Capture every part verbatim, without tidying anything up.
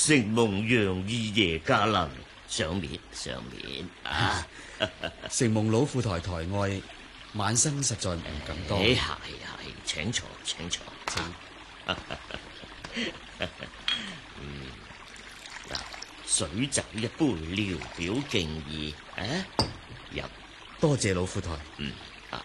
承蒙楊二爺駕臨，上面上面啊！ 承蒙老富台抬愛，晚生實在唔敢當。 係係，請坐請坐。 請嗯，嗱，水酒一杯，聊表敬意。啊，入。 多謝老富台。 嗯啊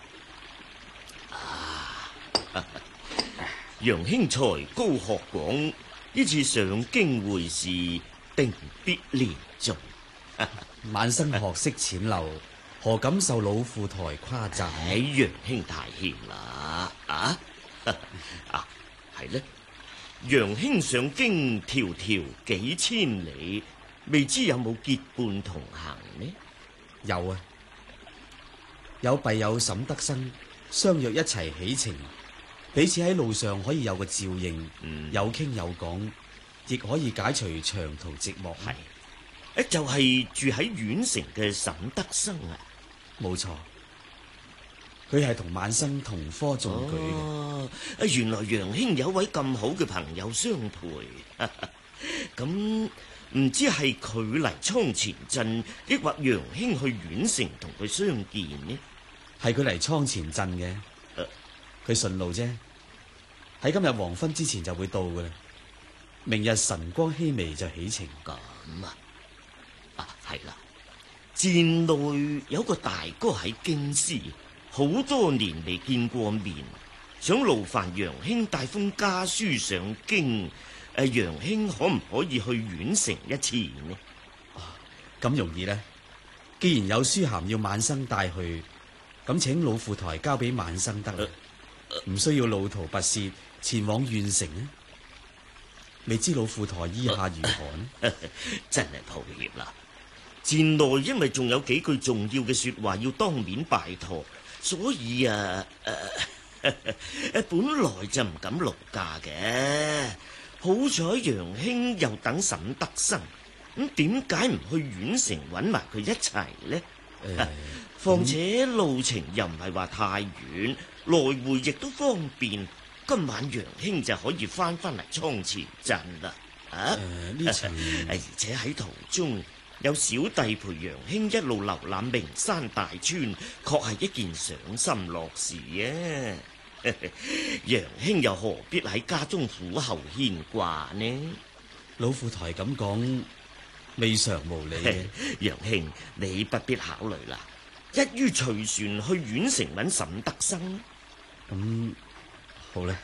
啊！楊兄才高學廣，呢次上京會試，定必連中。 晚生學識淺陋，何敢受老富台誇讚？ 唉，楊兄太謙啦！啊啊，係呢？楊兄上京迢迢幾千里，未知有冇結伴同行呢？ 有啊，有弟友沈德生相約一齊起程，彼此喺路上可以有個照應，嗯、有傾有講，亦可以解除長途寂寞。 係。誒，就係住喺縣城嘅沈德生啊， 冇錯，佢係同晚生同科中舉嘅。 哦，原來楊兄有位咁好嘅朋友相陪，咁唔知係佢嚟倉前鎮，抑或楊兄去縣城同佢相見呢？ 係佢嚟倉前鎮嘅，佢順、呃、路啫，喺今日黃昏之前就會到噶啦，明日晨光熹微就起程。 咁啊！啊，係啦，站內有個大哥喺京師，好多年未見過面，想勞煩楊兄帶封家書上京。誒，楊兄可唔可以去縣城一次呢？ 咁、啊、容易呢？既然有書函要晚生帶去，咁請老富台交俾晚生得啦，唔、啊、需要路途跋涉前往縣城呢？未知老富台意下如何呢？ 啊、真係抱歉啦，站內因為仲有幾句重要嘅說話要當面拜託，所以啊，誒、啊，本來就唔敢勞駕嘅。好彩楊兄又等沈德生，咁點解唔去縣城揾埋佢一齊呢？誒，況且路程又唔係話太遠，來回亦都方便。今晚楊兄就可以翻返嚟倉前鎮啦。啊，呢、呃、程，而且喺途中有小弟陪楊兄一路遊覽名山大川，確係一件賞心樂事啊！楊兄又何必喺家中苦候牽掛呢？ 老富台咁講，未嘗無理嘅。 楊兄，你不必考慮啦，一於隨船去縣城揾沈德生。 咁、嗯、好咧，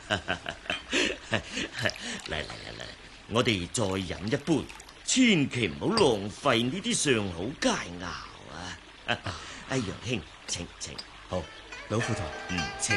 嚟嚟嚟嚟，我哋再飲一杯，千祈唔好浪費呢啲上好佳肴啊！哎，楊兄，請請。 好，老富台， 嗯，請。